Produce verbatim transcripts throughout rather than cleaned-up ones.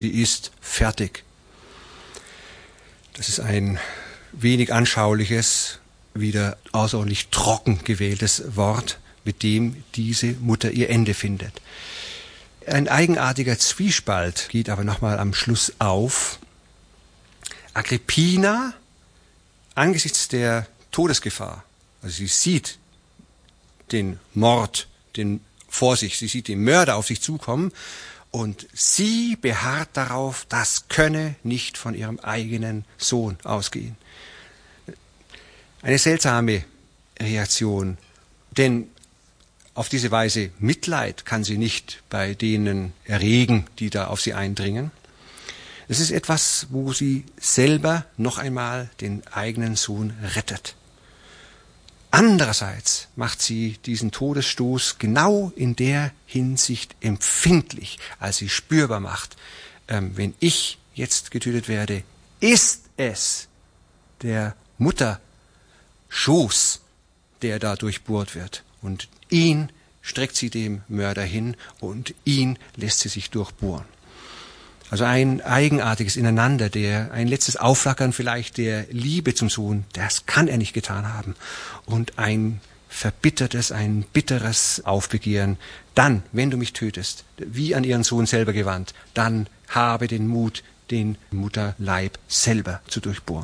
Sie ist fertig. Das ist ein wenig anschauliches, wieder außerordentlich trocken gewähltes Wort, mit dem diese Mutter ihr Ende findet. Ein eigenartiger Zwiespalt geht aber nochmal am Schluss auf. Agrippina, angesichts der Todesgefahr, also sie sieht den Mord den vor sich, sie sieht den Mörder auf sich zukommen und sie beharrt darauf, das könne nicht von ihrem eigenen Sohn ausgehen. Eine seltsame Reaktion, denn auf diese Weise Mitleid kann sie nicht bei denen erregen, die da auf sie eindringen. Es ist etwas, wo sie selber noch einmal den eigenen Sohn rettet. Andererseits macht sie diesen Todesstoß genau in der Hinsicht empfindlich, als sie spürbar macht, ähm, wenn ich jetzt getötet werde, ist es der Mutter Schoß, der da durchbohrt wird. Und ihn streckt sie dem Mörder hin und ihn lässt sie sich durchbohren. Also ein eigenartiges Ineinander, der ein letztes Aufflackern vielleicht der Liebe zum Sohn, das kann er nicht getan haben. Und ein verbittertes, ein bitteres Aufbegehren. Dann, wenn du mich tötest, wie an ihren Sohn selber gewandt, dann habe den Mut, den Mutterleib selber zu durchbohren.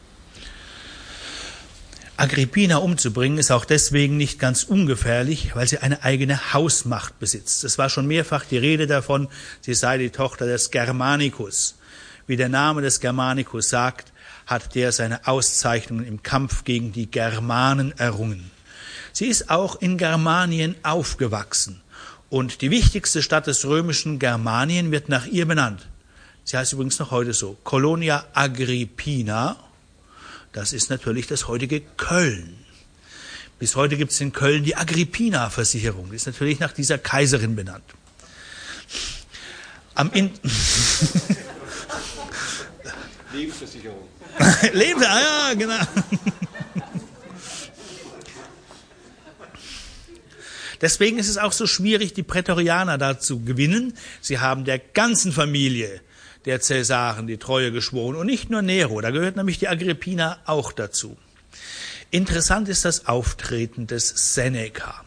Agrippina umzubringen ist auch deswegen nicht ganz ungefährlich, weil sie eine eigene Hausmacht besitzt. Es war schon mehrfach die Rede davon, sie sei die Tochter des Germanicus. Wie der Name des Germanicus sagt, hat der seine Auszeichnungen im Kampf gegen die Germanen errungen. Sie ist auch in Germanien aufgewachsen und die wichtigste Stadt des römischen Germanien wird nach ihr benannt. Sie heißt übrigens noch heute so, Colonia Agrippina. Das ist natürlich das heutige Köln. Bis heute gibt es in Köln die Agrippina-Versicherung. Die ist natürlich nach dieser Kaiserin benannt. Am In Lebensversicherung. Lebens, ah ja, genau. Deswegen ist es auch so schwierig, die Prätorianer da zu gewinnen. Sie haben der ganzen Familie der Cäsaren die Treue geschworen und nicht nur Nero, da gehört nämlich die Agrippina auch dazu. Interessant ist das Auftreten des Seneca.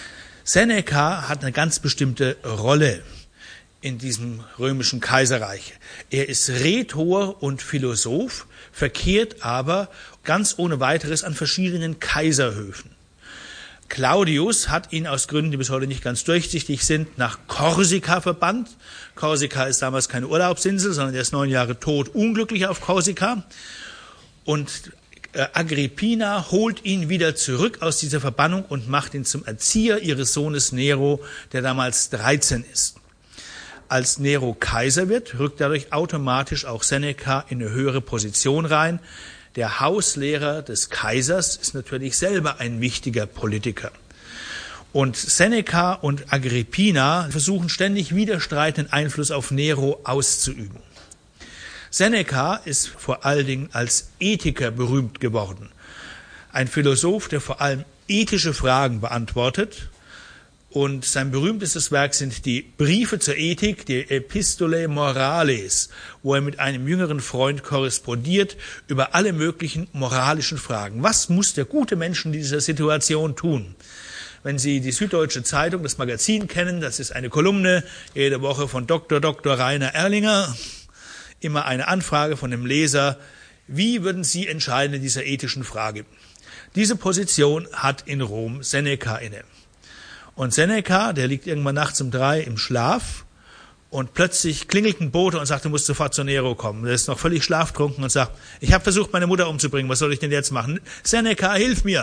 Seneca hat eine ganz bestimmte Rolle in diesem römischen Kaiserreich. Er ist Rhetor und Philosoph, verkehrt aber ganz ohne weiteres an verschiedenen Kaiserhöfen. Claudius hat ihn aus Gründen, die bis heute nicht ganz durchsichtig sind, nach Korsika verbannt. Korsika ist damals keine Urlaubsinsel, sondern er ist neun Jahre tot, unglücklich auf Korsika. Und Agrippina holt ihn wieder zurück aus dieser Verbannung und macht ihn zum Erzieher ihres Sohnes Nero, der damals dreizehn ist. Als Nero Kaiser wird, rückt dadurch automatisch auch Seneca in eine höhere Position rein. Der Hauslehrer des Kaisers ist natürlich selber ein wichtiger Politiker. Und Seneca und Agrippina versuchen ständig widerstreitenden Einfluss auf Nero auszuüben. Seneca ist vor allen Dingen als Ethiker berühmt geworden. Ein Philosoph, der vor allem ethische Fragen beantwortet. Und sein berühmtestes Werk sind die Briefe zur Ethik, die Epistolae Morales, wo er mit einem jüngeren Freund korrespondiert über alle möglichen moralischen Fragen. Was muss der gute Mensch in dieser Situation tun? Wenn Sie die Süddeutsche Zeitung, das Magazin kennen, das ist eine Kolumne jede Woche von Doktor Doktor Rainer Erlinger, immer eine Anfrage von dem Leser, wie würden Sie entscheiden in dieser ethischen Frage? Diese Position hat in Rom Seneca inne. Und Seneca, der liegt irgendwann nachts um drei im Schlaf und plötzlich klingelt ein Bote und sagt, du musst sofort zu Nero kommen. Der ist noch völlig schlaftrunken und sagt, ich habe versucht, meine Mutter umzubringen, was soll ich denn jetzt machen? Seneca, hilf mir!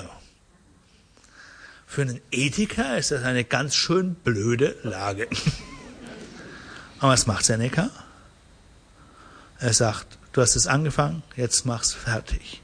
Für einen Ethiker ist das eine ganz schön blöde Lage. Aber was macht Seneca? Er sagt, du hast es angefangen, jetzt mach's fertig.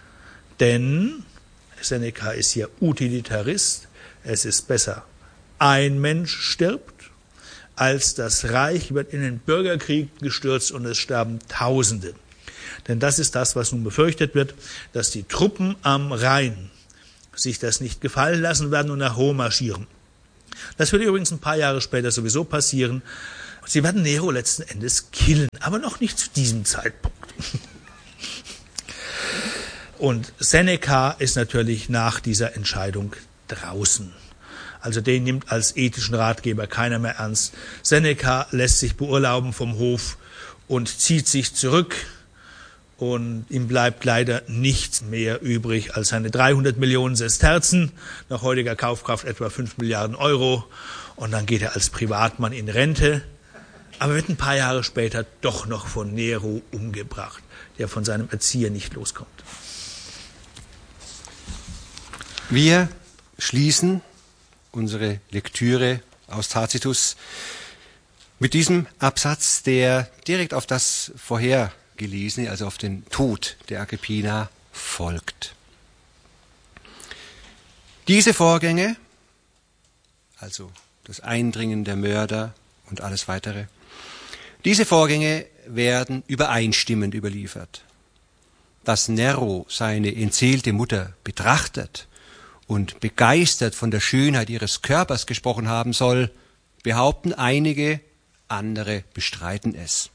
Denn Seneca ist ja Utilitarist, es ist besser, ein Mensch stirbt, als das Reich wird in den Bürgerkrieg gestürzt und es sterben Tausende. Denn das ist das, was nun befürchtet wird, dass die Truppen am Rhein sich das nicht gefallen lassen werden und nach Rom marschieren. Das wird übrigens ein paar Jahre später sowieso passieren. Sie werden Nero letzten Endes killen, aber noch nicht zu diesem Zeitpunkt. Und Seneca ist natürlich nach dieser Entscheidung draußen. Also den nimmt als ethischen Ratgeber keiner mehr ernst. Seneca lässt sich beurlauben vom Hof und zieht sich zurück. Und ihm bleibt leider nichts mehr übrig als seine dreihundert Millionen Sesterzen, nach heutiger Kaufkraft etwa fünf Milliarden Euro. Und dann geht er als Privatmann in Rente, aber wird ein paar Jahre später doch noch von Nero umgebracht, der von seinem Erzieher nicht loskommt. Wir schließen unsere Lektüre aus Tacitus mit diesem Absatz, der direkt auf das Vorhergelesene, also auf den Tod der Agrippina, folgt. Diese Vorgänge, also das Eindringen der Mörder und alles weitere, diese Vorgänge werden übereinstimmend überliefert. Dass Nero seine entseelte Mutter betrachtet und begeistert von der Schönheit ihres Körpers gesprochen haben soll, behaupten einige, andere bestreiten es.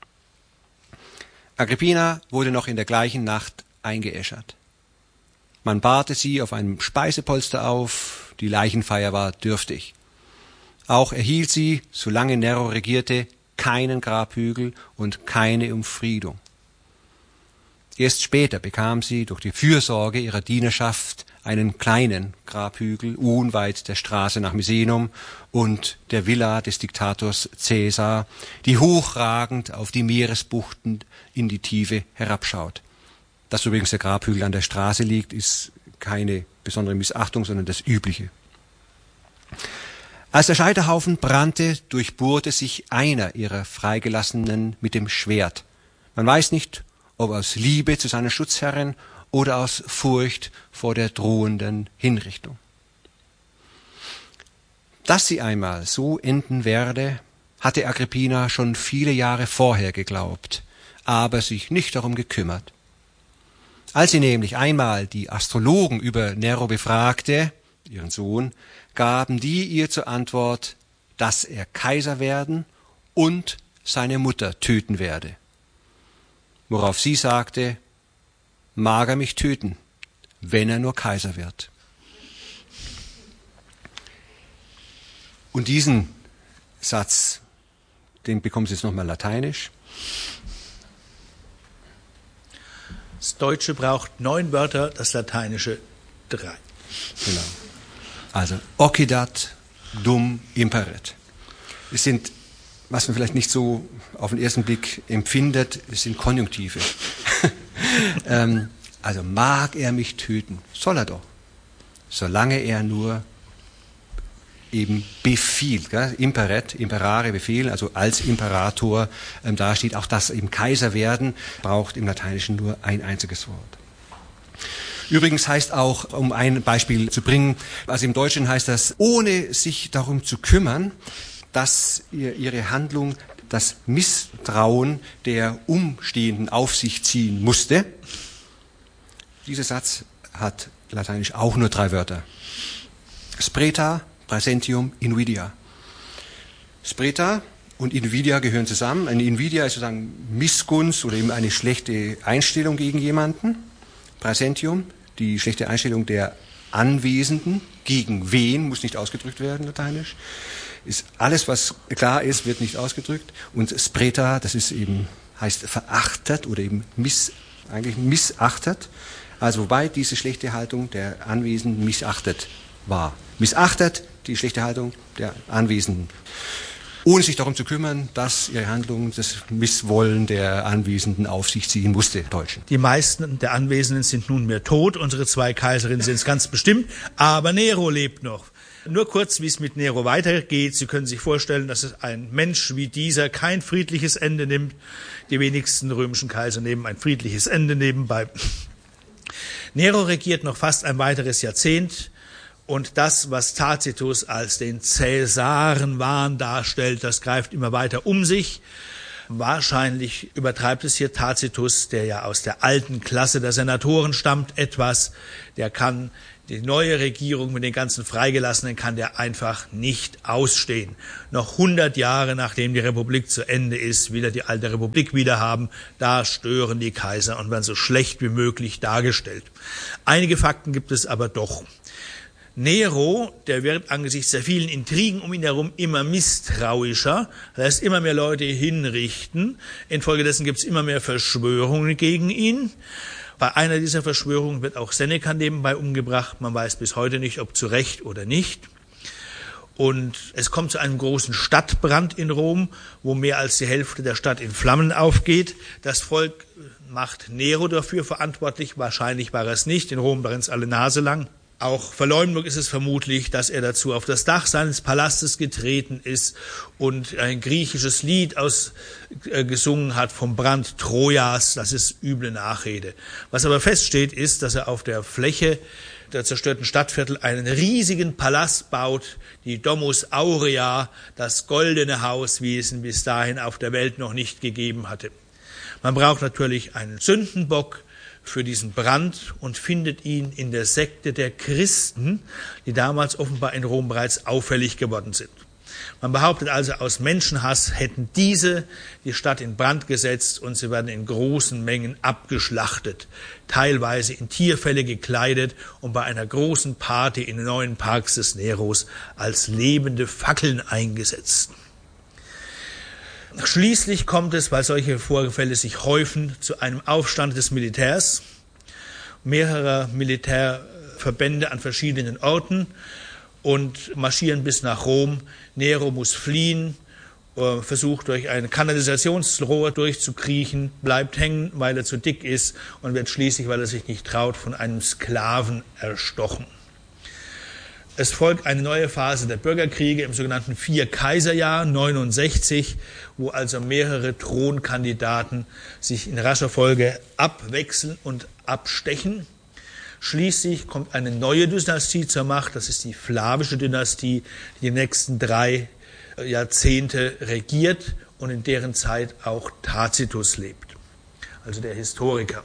Agrippina wurde noch in der gleichen Nacht eingeäschert. Man bahrte sie auf einem Speisepolster auf, die Leichenfeier war dürftig. Auch erhielt sie, solange Nero regierte, keinen Grabhügel und keine Umfriedung. Erst später bekam sie durch die Fürsorge ihrer Dienerschaft einen kleinen Grabhügel unweit der Straße nach Misenum und der Villa des Diktators Caesar, die hochragend auf die Meeresbuchten in die Tiefe herabschaut. Dass übrigens der Grabhügel an der Straße liegt, ist keine besondere Missachtung, sondern das Übliche. Als der Scheiterhaufen brannte, durchbohrte sich einer ihrer Freigelassenen mit dem Schwert. Man weiß nicht, ob aus Liebe zu seiner Schutzherrin oder aus Furcht vor der drohenden Hinrichtung. Dass sie einmal so enden werde, hatte Agrippina schon viele Jahre vorher geglaubt, aber sich nicht darum gekümmert. Als sie nämlich einmal die Astrologen über Nero befragte, ihren Sohn, gaben die ihr zur Antwort, dass er Kaiser werden und seine Mutter töten werde. Worauf sie sagte, mag er mich töten, wenn er nur Kaiser wird. Und diesen Satz, den bekommen Sie jetzt nochmal lateinisch. Das Deutsche braucht neun Wörter, das Lateinische drei. Genau. Also, occidat dum imperet. Es sind, was man vielleicht nicht so auf den ersten Blick empfindet, es sind Konjunktive. ähm, also, mag er mich töten? Soll er doch. Solange er nur eben befiehlt, gell? Imperet, imperare, befehlen, also als Imperator ähm, dasteht. Auch das eben Kaiser werden braucht im Lateinischen nur ein einziges Wort. Übrigens heißt auch, um ein Beispiel zu bringen, also im Deutschen heißt das, ohne sich darum zu kümmern, dass ihre Handlung das Misstrauen der Umstehenden auf sich ziehen musste. Dieser Satz hat lateinisch auch nur drei Wörter. Spreta, praesentium, invidia. Spreta und Invidia gehören zusammen. Eine Invidia ist sozusagen Missgunst oder eben eine schlechte Einstellung gegen jemanden. Praesentium, die schlechte Einstellung der Anwesenden. Gegen wen, muss nicht ausgedrückt werden, lateinisch. Ist alles, was klar ist, wird nicht ausgedrückt. Und Spreta, das ist eben, heißt verachtet oder eben miss, eigentlich missachtet. Also wobei diese schlechte Haltung der Anwesenden missachtet war. Missachtet die schlechte Haltung der Anwesenden. Ohne sich darum zu kümmern, dass ihre Handlung das Misswollen der Anwesenden auf sich ziehen musste, Deutschen. Die meisten der Anwesenden sind nunmehr tot, unsere zwei Kaiserinnen sind es ganz bestimmt, aber Nero lebt noch. Nur kurz, wie es mit Nero weitergeht. Sie können sich vorstellen, dass es ein Mensch wie dieser kein friedliches Ende nimmt. Die wenigsten römischen Kaiser nehmen ein friedliches Ende nebenbei. Nero regiert noch fast ein weiteres Jahrzehnt. Und das, was Tacitus als den Cäsarenwahn darstellt, das greift immer weiter um sich. Wahrscheinlich übertreibt es hier Tacitus, der ja aus der alten Klasse der Senatoren stammt, etwas. Der kann Die neue Regierung mit den ganzen Freigelassenen kann der einfach nicht ausstehen. Noch hundert Jahre nachdem die Republik zu Ende ist, will er die alte Republik wieder haben. Da stören die Kaiser und werden so schlecht wie möglich dargestellt. Einige Fakten gibt es aber doch. Nero, der wird angesichts der vielen Intrigen um ihn herum immer misstrauischer, lässt immer mehr Leute hinrichten. Infolgedessen gibt es immer mehr Verschwörungen gegen ihn. Bei einer dieser Verschwörungen wird auch Seneca nebenbei umgebracht. Man weiß bis heute nicht, ob zu Recht oder nicht. Und es kommt zu einem großen Stadtbrand in Rom, wo mehr als die Hälfte der Stadt in Flammen aufgeht. Das Volk macht Nero dafür verantwortlich. Wahrscheinlich war er es nicht. In Rom brennt es alle Nase lang. Auch Verleumdung ist es vermutlich, dass er dazu auf das Dach seines Palastes getreten ist und ein griechisches Lied aus, äh, gesungen hat vom Brand Trojas. Das ist üble Nachrede. Was aber feststeht, ist, dass er auf der Fläche der zerstörten Stadtviertel einen riesigen Palast baut, die Domus Aurea, das goldene Haus, wie es ihn bis dahin auf der Welt noch nicht gegeben hatte. Man braucht natürlich einen Sündenbock für diesen Brand und findet ihn in der Sekte der Christen, die damals offenbar in Rom bereits auffällig geworden sind. Man behauptet also, aus Menschenhass hätten diese die Stadt in Brand gesetzt und sie werden in großen Mengen abgeschlachtet, teilweise in Tierfelle gekleidet und bei einer großen Party in den neuen Parks des Neros als lebende Fackeln eingesetzt. Schließlich kommt es, weil solche Vorfälle sich häufen, zu einem Aufstand des Militärs, mehrerer Militärverbände an verschiedenen Orten und marschieren bis nach Rom. Nero muss fliehen, versucht durch ein Kanalisationsrohr durchzukriechen, bleibt hängen, weil er zu dick ist und wird schließlich, weil er sich nicht traut, von einem Sklaven erstochen. Es folgt eine neue Phase der Bürgerkriege im sogenannten Vier-Kaiser-Jahr neunundsechzig, wo also mehrere Thronkandidaten sich in rascher Folge abwechseln und abstechen. Schließlich kommt eine neue Dynastie zur Macht, das ist die Flavische Dynastie, die die nächsten drei Jahrzehnte regiert und in deren Zeit auch Tacitus lebt, also der Historiker.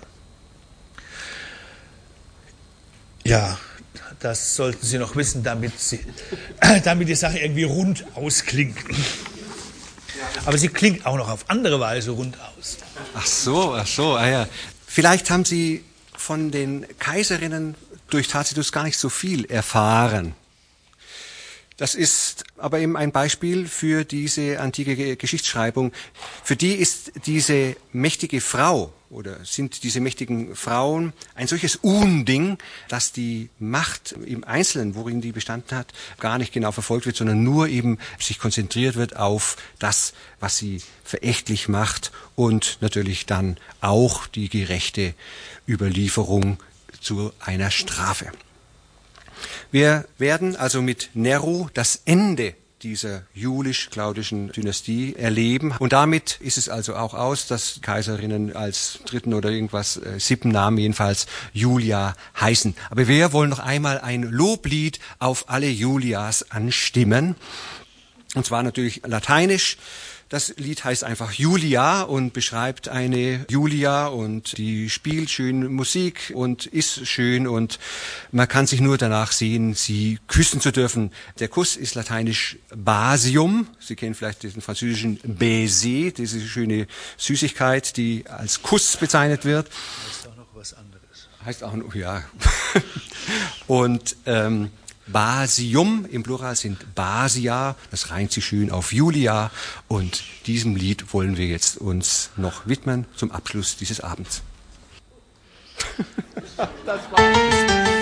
Ja, das sollten Sie noch wissen, damit, Sie, damit die Sache irgendwie rund ausklingt. Aber sie klingt auch noch auf andere Weise rund aus. Ach so, ach so, ah ja. Vielleicht haben Sie von den Kaiserinnen durch Tacitus gar nicht so viel erfahren. Das ist aber eben ein Beispiel für diese antike Geschichtsschreibung. Für die ist diese mächtige Frau oder sind diese mächtigen Frauen ein solches Unding, dass die Macht im Einzelnen, worin die bestanden hat, gar nicht genau verfolgt wird, sondern nur eben sich konzentriert wird auf das, was sie verächtlich macht und natürlich dann auch die gerechte Überlieferung zu einer Strafe. Wir werden also mit Nero das Ende dieser julisch-claudischen Dynastie erleben. Und damit ist es also auch aus, dass Kaiserinnen als dritten oder irgendwas, äh, siebten Namen jedenfalls, Julia heißen. Aber wir wollen noch einmal ein Loblied auf alle Julias anstimmen. Und zwar natürlich lateinisch. Das Lied heißt einfach Julia und beschreibt eine Julia und die spielt schön Musik und ist schön und man kann sich nur danach sehen, sie küssen zu dürfen. Der Kuss ist lateinisch Basium. Sie kennen vielleicht diesen französischen Baiser, diese schöne Süßigkeit, die als Kuss bezeichnet wird. Heißt auch noch was anderes. Heißt auch noch, ja. Und ähm, Basium im Plural sind Basia, das reimt sich schön auf Julia und diesem Lied wollen wir jetzt uns noch widmen zum Abschluss dieses Abends. Das war's.